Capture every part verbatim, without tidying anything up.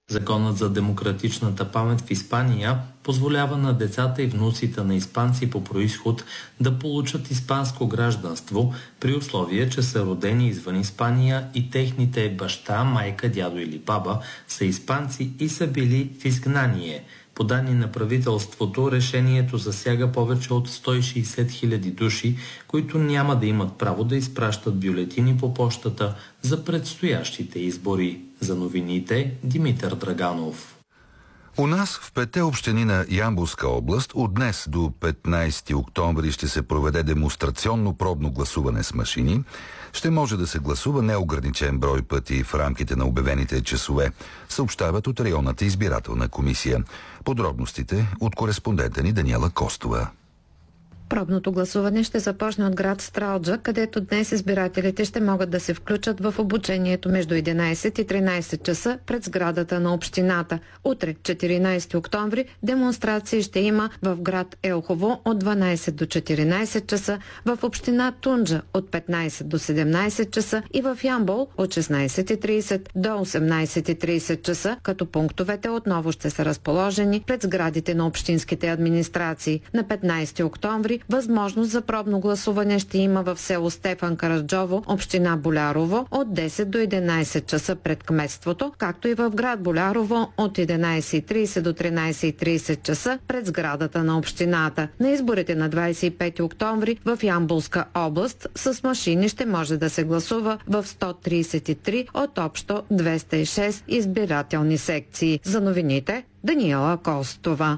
Законът за демократичната памет в Испания позволява на децата и внуците на испанци по происход да получат испанско гражданство при условие, че са родени извън Испания и техните баща, майка, дядо или баба са испанци и са били в изгнание. По данни на правителството, решението засяга повече от сто и шейсет хиляди души, които няма да имат право да изпращат бюлетини по пощата за предстоящите избори. За новините Димитър Драганов. У нас в петте общини на Ямболска област от днес до петнайсети октомври ще се проведе демонстрационно пробно гласуване с машини. Ще може да се гласува неограничен брой пъти в рамките на обявените часове, съобщават от районната избирателна комисия. Подробностите от кореспондента ни Даниела Костова. Пробното гласуване ще започне от град Стралджа, където днес избирателите ще могат да се включат в обучението между единайсет и тринайсет часа пред сградата на общината. Утре, четиринайсети октомври, демонстрации ще има в град Елхово от дванайсет до четиринайсет часа, в община Тунджа от петнайсет до седемнайсет часа и в Ямбол от шестнайсет и трийсет до осемнайсет и трийсет часа, като пунктовете отново ще са разположени пред сградите на общинските администрации. На петнайсети октомври възможност за пробно гласуване ще има в село Стефан Караджово, община Болярово от десет до единайсет часа пред кметството, както и в град Болярово от единайсет и трийсет до тринайсет и трийсет часа пред сградата на общината. На изборите на двайсет и пети октомври в Ямболска област с машини ще може да се гласува в сто трийсет и три от общо двеста и шест избирателни секции. За новините Даниела Костова.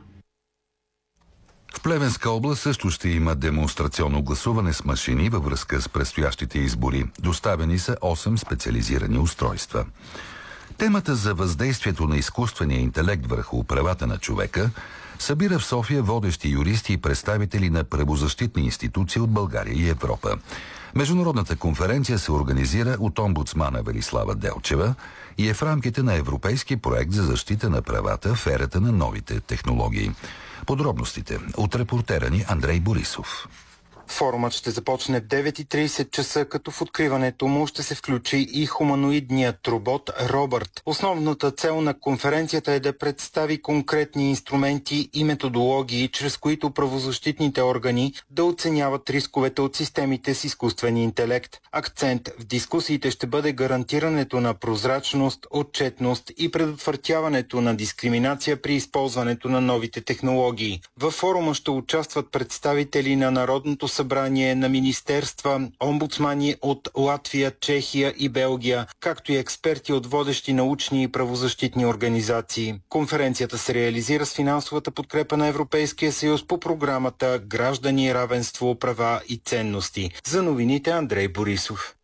В Плевенска област също ще има демонстрационно гласуване с машини във връзка с предстоящите избори. Доставени са осем специализирани устройства. Темата за въздействието на изкуствения интелект върху правата на човека събира в София водещи юристи и представители на правозащитни институции от България и Европа. Международната конференция се организира от омбудсмана Велислава Делчева и е в рамките на европейски проект за защита на правата в ерата на новите технологии. Подробностите от репортера ни Андрей Борисов. Форумът ще започне в девет и трийсет часа, като в откриването му ще се включи и хуманоидният робот Робърт. Основната цел на конференцията е да представи конкретни инструменти и методологии, чрез които правозащитните органи да оценяват рисковете от системите с изкуствен интелект. Акцент в дискусиите ще бъде гарантирането на прозрачност, отчетност и предотвратяването на дискриминация при използването на новите технологии. Във форума ще участват представители на Народното събрание, на министерства, омбудсмани от Латвия, Чехия и Белгия, както и експерти от водещи научни и правозащитни организации. Конференцията се реализира с финансовата подкрепа на Европейския съюз по програмата Граждани, равенство, права и ценности. За новините Андрей Борисов.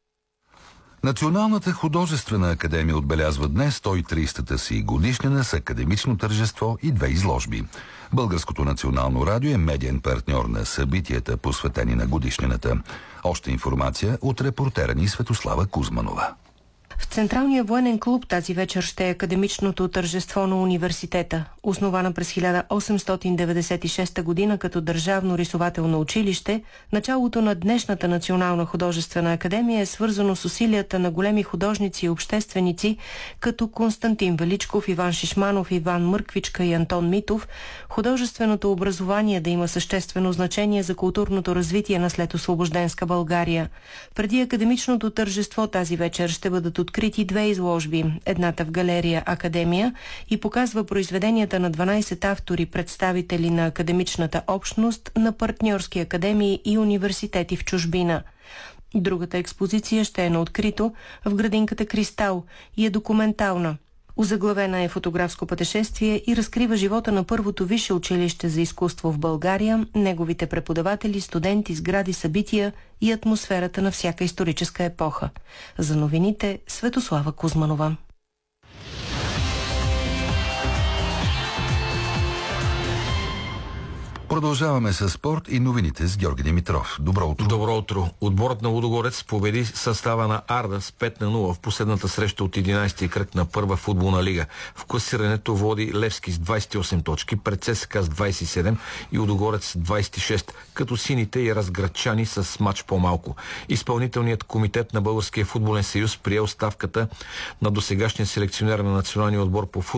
Националната художествена академия отбелязва днес сто и трийсетата си годишнина с академично тържество и две изложби. Българското национално радио е медиен партньор на събитията, посветени на годишнината. Още информация от репортера ни Светослава Кузманова. В Централния военен клуб тази вечер ще е академичното тържество на университета. Основана през хиляда осемстотин деветдесет и шеста година като държавно рисователно училище, началото на днешната Национална художествена академия е свързано с усилията на големи художници и общественици, като Константин Величков, Иван Шишманов, Иван Мърквичка и Антон Митов, художественото образование да има съществено значение за културното развитие на следосвобожденска България. Преди академичното тържество тази вечер ще бъдат открити две изложби. Едната в галерия Академия и показва произведенията на дванайсет автори, представители на академичната общност, на партньорски академии и университети в чужбина. Другата експозиция ще е на открито в градинката Кристал и е документална. Озаглавена е фотографско пътешествие и разкрива живота на първото висше училище за изкуство в България, неговите преподаватели, студенти, сгради, събития и атмосферата на всяка историческа епоха. За новините Светослава Кузманова. Продължаваме с спорт и новините с Георги Димитров. Добро утро. Добро утро. Отборът на Лудогорец победи състава на Арда с пет на нула в последната среща от единайсети кръг на първа футболна лига. В класирането води Левски с двайсет и осем точки, пред ЦСКА с двайсет и седем и Лудогорец с двайсет и шест, като сините и разградчани с мач по-малко. Изпълнителният комитет на Българския футболен съюз прие оставката на досегашния селекционер на националния отбор по футбол